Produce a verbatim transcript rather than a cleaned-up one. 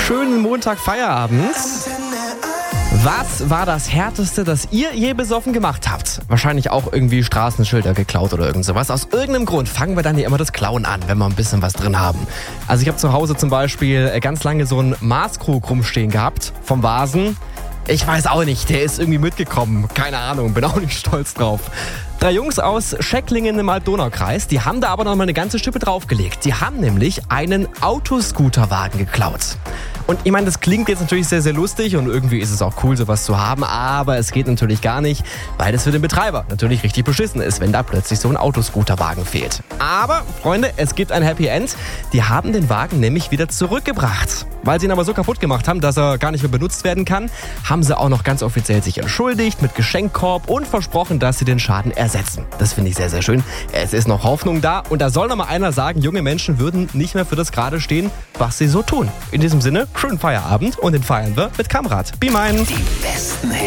Schönen Montag Feierabend. Was war das Härteste, das ihr je besoffen gemacht habt? Wahrscheinlich auch irgendwie Straßenschilder geklaut oder irgend sowas. Aus irgendeinem Grund fangen wir dann ja immer das Klauen an, wenn wir ein bisschen was drin haben. Also ich habe zu Hause zum Beispiel ganz lange so einen Maßkrug rumstehen gehabt vom Vasen. Ich weiß auch nicht, der ist irgendwie mitgekommen. Keine Ahnung, bin auch nicht stolz drauf. Drei Jungs aus Schecklingen im Alb-Donau-Kreis, die haben da aber noch mal eine ganze Schippe draufgelegt. Die haben nämlich einen Autoscooterwagen geklaut. Und ich meine, das klingt jetzt natürlich sehr, sehr lustig und irgendwie ist es auch cool, sowas zu haben, aber es geht natürlich gar nicht, weil das für den Betreiber natürlich richtig beschissen ist, wenn da plötzlich so ein Autoscooterwagen fehlt. Aber, Freunde, es gibt ein Happy End. Die haben den Wagen nämlich wieder zurückgebracht. Weil sie ihn aber so kaputt gemacht haben, dass er gar nicht mehr benutzt werden kann, haben sie auch noch ganz offiziell sich entschuldigt mit Geschenkkorb und versprochen, dass sie den Schaden ersetzen. Das finde ich sehr, sehr schön. Es ist noch Hoffnung da und da soll noch mal einer sagen, junge Menschen würden nicht mehr für das gerade stehen, was sie so tun. In diesem Sinne, schönen Feierabend und den feiern wir mit Kamrat. Be mine. Die besten